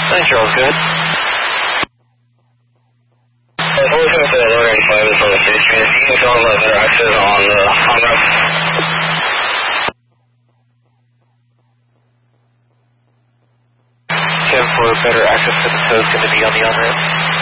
Thanks, Charles. Good. We're looking at the lower 85 is on the city street. If you can tell them that better access on the on-ramp. 10-4, better access to the tow is going to be on the on-ramp.